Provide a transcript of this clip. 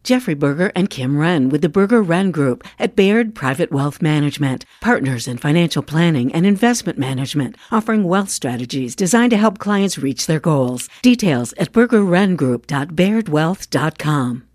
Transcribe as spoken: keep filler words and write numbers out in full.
Jeffrey Berger and Kim Wren with the Berger Wren Group at Baird Private Wealth Management, partners in financial planning and investment management, offering wealth strategies designed to help clients reach their goals. Details at berger wren group dot baird wealth dot com.